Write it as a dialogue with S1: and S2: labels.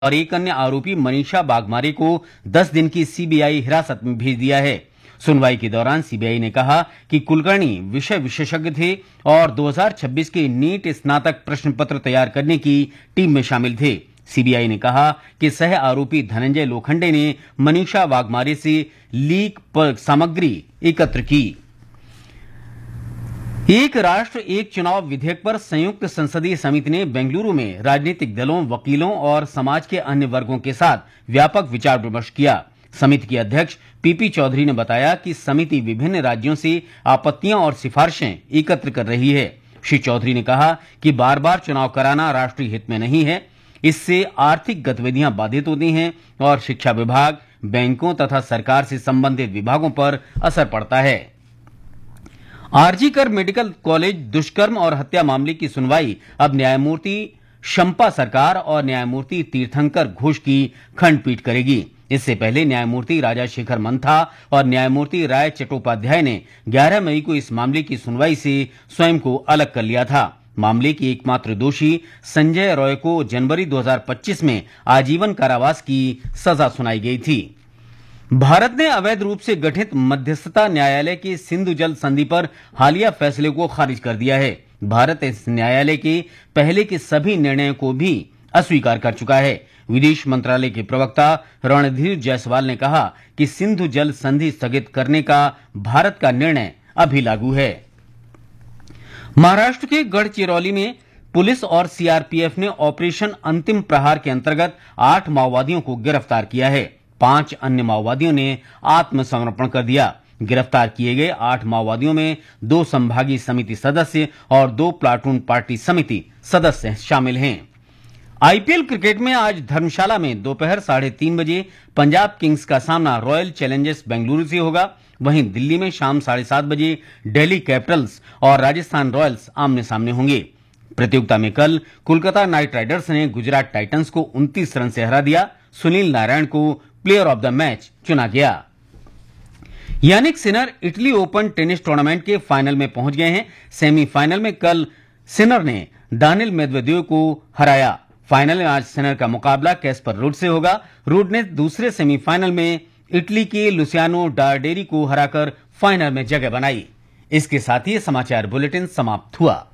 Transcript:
S1: और एक अन्य आरोपी मनीषा बागमारे को 10 दिन की सीबीआई हिरासत में भेज दिया है। सुनवाई के दौरान सीबीआई ने कहा कि कुलकर्णी विषय विशेषज्ञ थे और 2026 के नीट स्नातक प्रश्न पत्र तैयार करने की टीम में शामिल थे। सीबीआई ने कहा कि सह आरोपी धनंजय लोखंडे ने मनीषा बागमारे से लीक सामग्री एकत्र की। एक राष्ट्र एक चुनाव विधेयक पर संयुक्त संसदीय समिति ने बेंगलुरु में राजनीतिक दलों, वकीलों और समाज के अन्य वर्गों के साथ व्यापक विचार विमर्श किया। समिति के अध्यक्ष पीपी चौधरी ने बताया कि समिति विभिन्न राज्यों से आपत्तियां और सिफारिशें एकत्र कर रही है। श्री चौधरी ने कहा कि बार बार चुनाव कराना राष्ट्रीय हित में नहीं है। इससे आर्थिक गतिविधियां बाधित होती हैं और शिक्षा विभाग, बैंकों तथा सरकार से संबंधित विभागों पर असर पड़ता है। आरजी कर मेडिकल कॉलेज दुष्कर्म और हत्या मामले की सुनवाई अब न्यायमूर्ति शंपा सरकार और न्यायमूर्ति तीर्थंकर घोष की खंडपीठ करेगी। इससे पहले न्यायमूर्ति राजाशेखर मंथा और न्यायमूर्ति राय चट्टोपाध्याय ने 11 मई को इस मामले की सुनवाई से स्वयं को अलग कर लिया था। मामले की एकमात्र दोषी संजय रॉय को जनवरी 2025 में आजीवन कारावास की सजा सुनाई गई थी। भारत ने अवैध रूप से गठित मध्यस्थता न्यायालय के सिंधु जल संधि पर हालिया फैसले को खारिज कर दिया है। भारत इस न्यायालय के पहले के सभी निर्णयों को भी अस्वीकार कर चुका है। विदेश मंत्रालय के प्रवक्ता रणधीर जायसवाल ने कहा कि सिंधु जल संधि स्थगित करने का भारत का निर्णय अभी लागू है। महाराष्ट्र के गढ़चिरौली में पुलिस और सीआरपीएफ ने ऑपरेशन अंतिम प्रहार के अंतर्गत 8 माओवादियों को गिरफ्तार किया है। 5 अन्य माओवादियों ने आत्मसमर्पण कर दिया। गिरफ्तार किए गए 8 माओवादियों में 2 संभागीय समिति सदस्य और 2 प्लाटून पार्टी समिति सदस्य शामिल हैं। आईपीएल क्रिकेट में आज धर्मशाला में दोपहर 3:30 बजे पंजाब किंग्स का सामना रॉयल चैलेंजर्स बेंगलुरु से होगा। वहीं दिल्ली में शाम 7:30 बजे दिल्ली कैपिटल्स और राजस्थान रॉयल्स आमने सामने होंगे। प्रतियोगिता में कल कोलकाता नाइट राइडर्स ने गुजरात टाइटंस को 29 रन से हरा दिया। सुनील नारायण को प्लेयर ऑफ द मैच चुना गया। Jannik Sinner Italy open tennis tournament के फाइनल में पहुंच गए हैं। सेमीफाइनल में कल सिनर ने दानिल मेदवेदेव को हराया। फाइनल में आज सिनर का मुकाबला कैस्पर रूड से होगा। रूड ने दूसरे सेमीफाइनल में इटली के लुसियानो डार्डेरी को हराकर फाइनल में जगह बनाई। इसके साथ ही समाचार बुलेटिन समाप्त हुआ।